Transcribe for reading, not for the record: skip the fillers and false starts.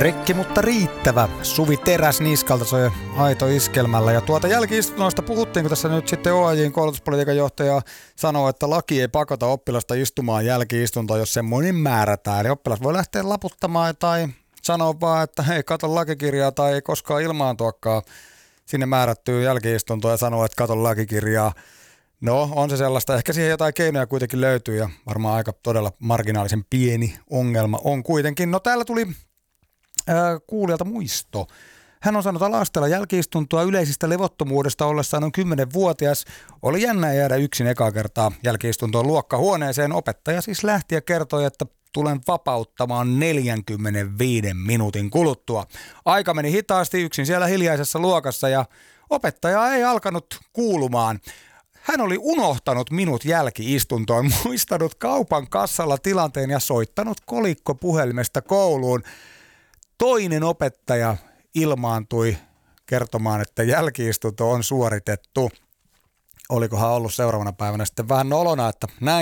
Rikki, mutta riittävä. Suvi Teräsniskalta soi aito iskelmällä. Ja jälki-istunnoista puhuttiin, kun tässä nyt sitten OAJ:n koulutuspolitiikan johtaja sanoi, että laki ei pakota oppilasta istumaan jälki-istuntoon, jos semmoinen määrätään. Eli oppilas voi lähteä laputtamaan tai sanoa vaan, että hei, kato lakikirjaa tai ei koskaan ilmaantuakaan sinne määrättyyn jälki-istuntoon ja sanoa, että kato lakikirjaa. No, on se sellaista. Ehkä siihen jotain keinoja kuitenkin löytyy ja varmaan aika todella marginaalisen pieni ongelma on kuitenkin. No, täällä tuli kuulijalta muisto. Hän on saanut ala-asteella jälki-istuntoa yleisistä levottomuudesta ollessaan noin 10-vuotias. Oli jännä jäädä yksin ekaa kertaa jälki-istuntoon luokkahuoneeseen. Opettaja siis lähti ja kertoi, että tulen vapauttamaan 45 minuutin kuluttua. Aika meni hitaasti yksin siellä hiljaisessa luokassa ja opettaja ei alkanut kuulumaan. Hän oli unohtanut minut jälki-istuntoon, muistanut kaupan kassalla tilanteen ja soittanut kolikkopuhelimesta kouluun. Toinen opettaja ilmaantui kertomaan, että jälki-istunto on suoritettu. Olikohan ollut seuraavana päivänä sitten vähän nolona, että näin